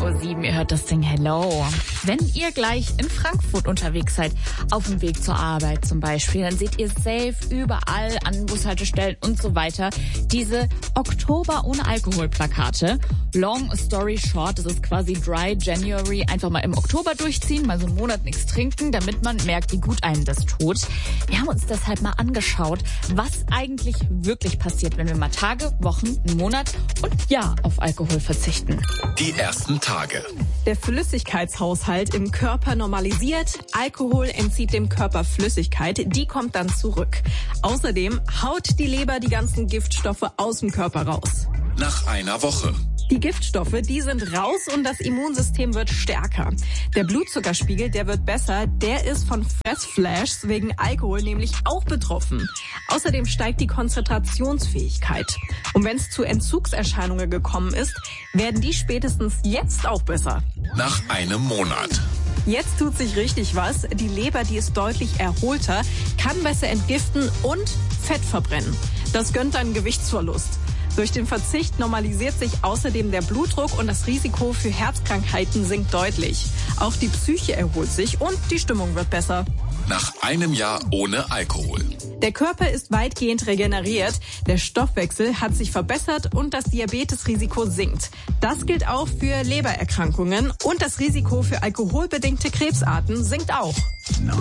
7 Uhr, ihr hört das Ding Hello. Wenn ihr gleich in Frankfurt unterwegs seid, auf dem Weg zur Arbeit zum Beispiel, dann seht ihr safe überall an Bushaltestellen und so weiter diese Oktober ohne Alkohol-Plakate. Long story short, das ist quasi Dry January. Einfach mal im Oktober durchziehen, mal so einen Monat nichts trinken, damit man merkt, wie gut einem das tut. Wir haben uns deshalb mal angeschaut, was eigentlich wirklich passiert, wenn wir mal Tage, Wochen, einen Monat und Jahr auf Alkohol verzichten. Die ersten Tage. Der Flüssigkeitshaushalt im Körper normalisiert, Alkohol entzieht dem Körper Flüssigkeit, die kommt dann zurück. Außerdem haut die Leber die ganzen Giftstoffe aus dem Körper raus. Nach einer Woche. Die Giftstoffe, die sind raus und das Immunsystem wird stärker. Der Blutzuckerspiegel, der wird besser, der ist von Fressflashs wegen Alkohol nämlich auch betroffen. Außerdem steigt die Konzentrationsfähigkeit. Und wenn es zu Entzugserscheinungen gekommen ist, werden die spätestens jetzt auch besser. Nach einem Monat. Jetzt tut sich richtig was. Die Leber, die ist deutlich erholter, kann besser entgiften und Fett verbrennen. Das gönnt dann Gewichtsverlust. Durch den Verzicht normalisiert sich außerdem der Blutdruck und das Risiko für Herzkrankheiten sinkt deutlich. Auch die Psyche erholt sich und die Stimmung wird besser. Nach einem Jahr ohne Alkohol. Der Körper ist weitgehend regeneriert, der Stoffwechsel hat sich verbessert und das Diabetesrisiko sinkt. Das gilt auch für Lebererkrankungen und das Risiko für alkoholbedingte Krebsarten sinkt auch.